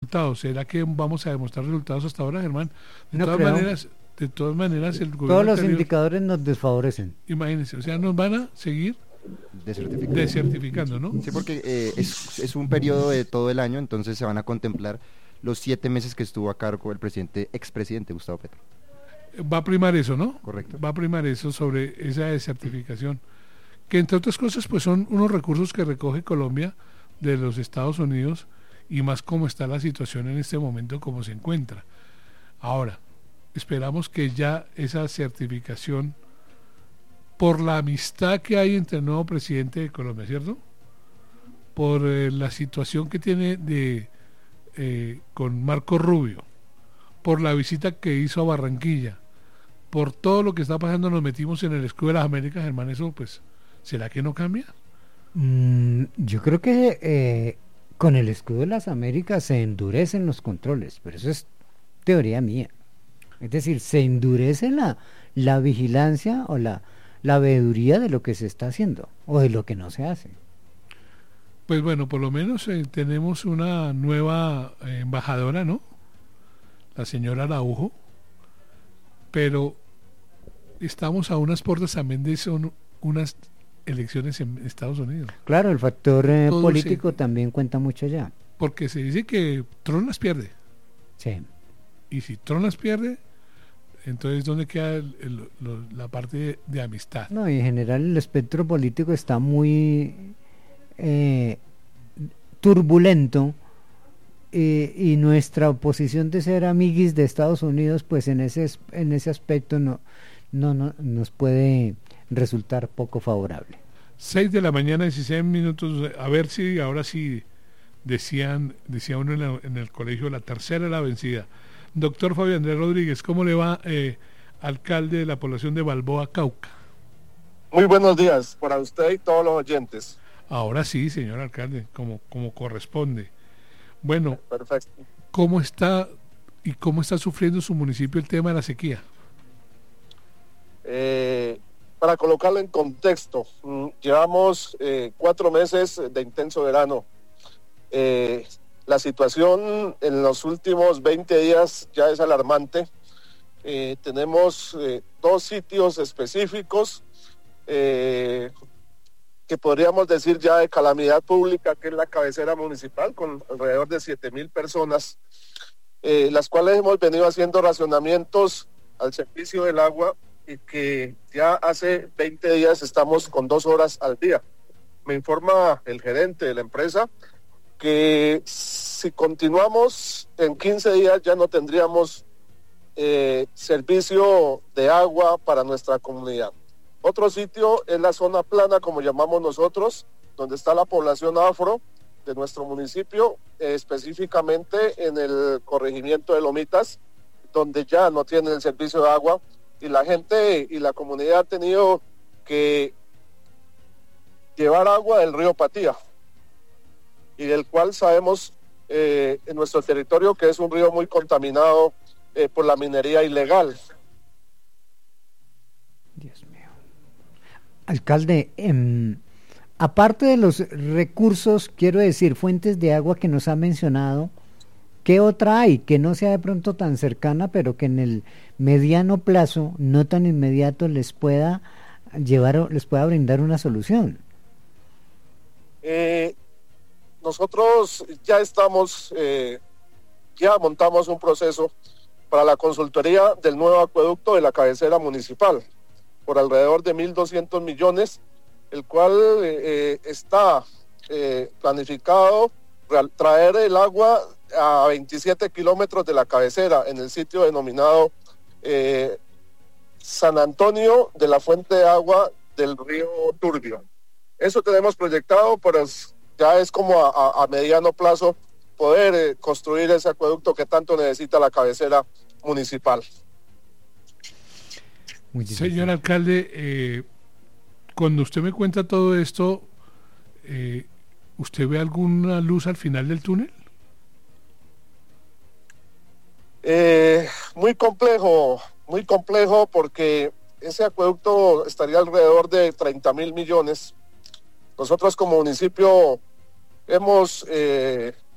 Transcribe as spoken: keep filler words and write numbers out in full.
resultados. ¿Será que vamos a demostrar resultados hasta ahora, Germán? De No todas creo. maneras, de todas maneras, el gobierno Todos los anterior, indicadores nos desfavorecen. imagínense, o sea, nos van a seguir Desertificando. desertificando, ¿no? Sí, porque eh, es, es un periodo de todo el año, entonces se van a contemplar los siete meses que estuvo a cargo el presidente, expresidente Gustavo Petro. Va a primar eso, ¿no? Correcto. Va a primar eso sobre esa desertificación, que entre otras cosas pues son unos recursos que recoge Colombia de los Estados Unidos, y más cómo está la situación en este momento, cómo se encuentra. Ahora, esperamos que ya esa certificación, por la amistad que hay entre el nuevo presidente de Colombia, ¿cierto? Por eh, la situación que tiene de eh, con Marco Rubio, por la visita que hizo a Barranquilla, por todo lo que está pasando, nos metimos en el escudo de las Américas, hermano, eso pues, ¿será que no cambia? Mm, yo creo que eh, con el escudo de las Américas se endurecen los controles, pero eso es teoría mía. Es decir, se endurece la, la vigilancia o la, la veeduría de lo que se está haciendo o de lo que no se hace. Pues bueno, por lo menos eh, tenemos una nueva eh, embajadora, ¿no? La señora Araujo, pero estamos a unas puertas también de son unas elecciones en Estados Unidos. Claro, el factor eh, Todo político se- también cuenta mucho ya. Porque se dice que Trump las pierde, Sí. y si Trump las pierde, entonces ¿dónde queda el- el- lo- la parte de, de amistad? No, y en general el espectro político está muy eh, turbulento, eh, y nuestra posición de ser amiguis de Estados Unidos, pues en ese es- en ese aspecto no, no, no nos puede resultar poco favorable. seis de la mañana, dieciséis minutos, a ver si ahora sí decían, decía uno en, la- en el colegio, la tercera es la vencida. Doctor Fabio Andrés Rodríguez, ¿cómo le va, eh, alcalde de la población de Balboa, Cauca? Muy buenos días para usted y todos los oyentes. Ahora sí, señor alcalde, como, como corresponde. Bueno, Perfecto. ¿cómo está y cómo está sufriendo su municipio el tema de la sequía? Eh, para colocarlo en contexto, mm, llevamos eh, cuatro meses de intenso verano. Eh, la situación en los últimos veinte días ya es alarmante. Eh, tenemos eh, dos sitios específicos eh, que podríamos decir ya de calamidad pública, que es la cabecera municipal, con alrededor de siete mil personas, eh, las cuales hemos venido haciendo racionamientos al servicio del agua, y que ya hace veinte días estamos con dos horas al día. Me informa el gerente de la empresa que si continuamos en quince días ya no tendríamos eh, servicio de agua para nuestra comunidad. Otro sitio es la zona plana, como llamamos nosotros, donde está la población afro de nuestro municipio, eh, específicamente en el corregimiento de Lomitas, donde ya no tienen el servicio de agua, y la gente y la comunidad ha tenido que llevar agua del río Patía, y del cual sabemos eh, en nuestro territorio que es un río muy contaminado eh, por la minería ilegal. Dios mío. Alcalde, em, aparte de los recursos, quiero decir, fuentes de agua que nos ha mencionado, ¿qué otra hay que no sea de pronto tan cercana, pero que en el mediano plazo, no tan inmediato, les pueda llevar, les pueda brindar una solución? Eh, nosotros ya estamos, eh, ya montamos un proceso para la consultoría del nuevo acueducto de la cabecera municipal, por alrededor de mil doscientos millones, el cual eh, está eh, planificado real, traer el agua a veintisiete kilómetros de la cabecera, en el sitio denominado eh, San Antonio de la Fuente de Agua del Río Turbio. Eso tenemos proyectado, pero es, ya es como a, a, a mediano plazo poder eh, construir ese acueducto que tanto necesita la cabecera municipal. Señor alcalde, eh, cuando usted me cuenta todo esto, eh, ¿usted ve alguna luz al final del túnel? Eh, muy complejo, muy complejo, porque ese acueducto estaría alrededor de treinta mil millones. Nosotros como municipio hemos eh,